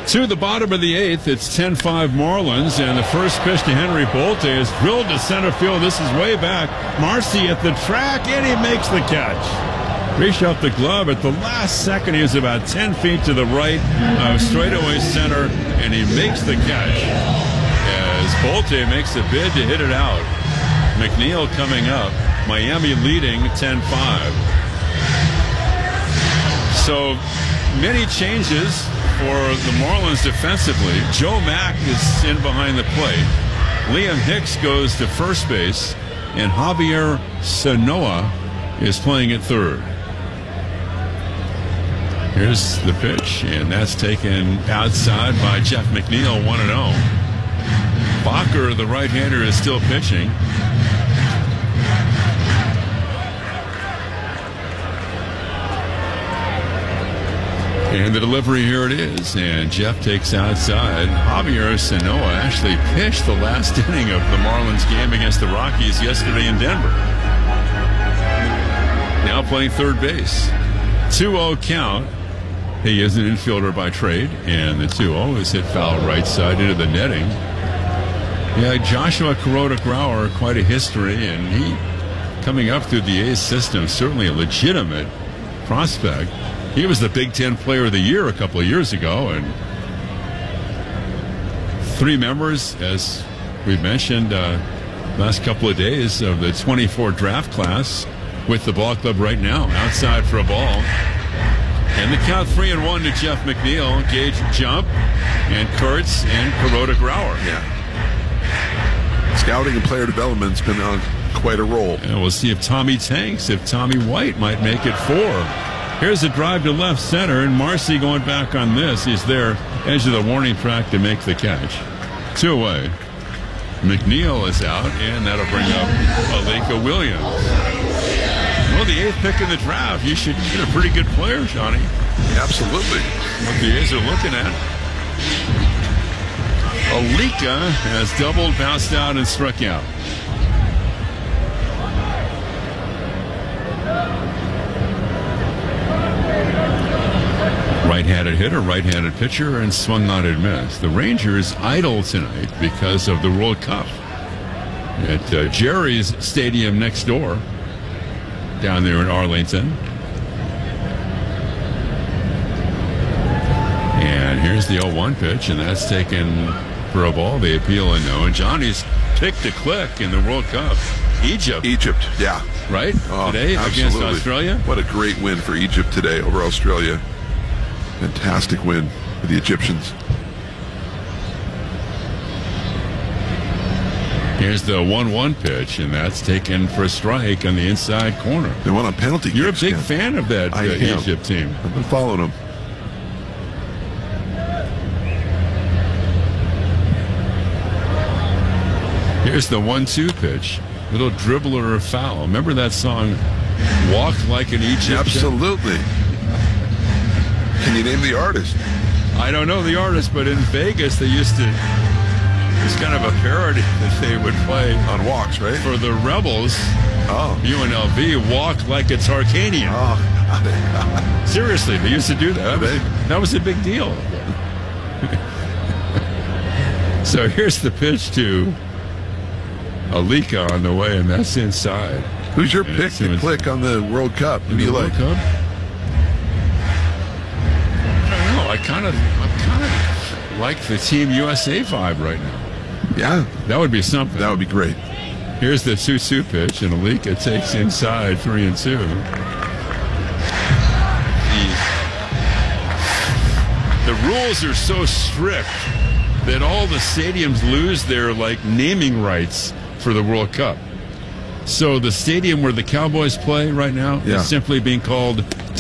To the bottom of the eighth, it's 10-5 Marlins, and the first pitch to Henry Bolte is drilled to center field. This is way back. Marcy at the track, and he makes the catch. Reached up the glove at the last second. He was about 10 feet to the right, straightaway center, and he makes the catch as Bolte makes a bid to hit it out. McNeil coming up. Miami leading 10-5. So many changes for the Marlins defensively. Joe Mack is in behind the plate. Liam Hicks goes to first base, and Javier Sanoa is playing at third. Here's the pitch, and that's taken outside by Jeff McNeil, 1-0. Bacher, the right-hander, is still pitching. And the delivery, here it is, and Jeff takes outside. Javier Sanoa actually pitched the last inning of the Marlins game against the Rockies yesterday in Denver. Now playing third base. 2-0 count. He is an infielder by trade, and the 2-0 is hit foul right side into the netting. Yeah, Joshua Kuroda-Grauer, quite a history, and he, coming up through the A's system, certainly a legitimate prospect. He was the Big Ten Player of the Year a couple of years ago, and 3 members, as we've mentioned, last couple of days of the 24 draft class with the ball club right now, outside for a ball. And the count 3-1 to Jeff McNeil, Gage Jump, and Kurtz and Kuroda-Grauer. Yeah. Scouting and player development's been on quite a roll. And we'll see if Tommy tanks, if Tommy White might make it 4. Here's a drive to left center, and Marcy going back on this. He's there, edge of the warning track to make the catch. 2 away. McNeil is out, and that'll bring up Aleka Williams. Well, the 8th pick in the draft, you should get a pretty good player, Johnny. Absolutely. What the A's are looking at. Aleka has doubled, bounced out, and struck out. Right-handed hitter, right-handed pitcher, and swung on and missed. The Rangers idle tonight because of the World Cup at Jerry's Stadium next door down there in Arlington. And here's the 0-1 pitch, and that's taken for a ball. They appeal and no. And Johnny's picked to click in the World Cup. Egypt, yeah. Right? Today absolutely. Against Australia. What a great win for Egypt today over Australia. Fantastic win for the Egyptians. Here's the 1-1 pitch, and that's taken for a strike on the inside corner. They won on penalty kicks. You're a big fan of that Egypt team. I've been following them. Here's the 1-2 pitch. Little dribbler or foul. Remember that song, Walk Like an Egyptian? Absolutely. Can you name the artist? I don't know the artist, but in Vegas they used to, it's kind of a parody that they would play on walks, right? For the Rebels. Oh. UNLV, Walk Like It's Arcadian. Oh. Seriously, they used to do that. That was a big deal. So here's the pitch to Aleka on the way, and that's inside. Who's your pick to click on the World Cup? Who do you like? Cup? I kind of like the Team USA vibe right now. Yeah. That would be something. That would be great. Here's the 2-2 pitch, and Aleka takes inside 3-2. The rules are so strict that all the stadiums lose their naming rights for the World Cup. So the stadium where the Cowboys play right now is simply being called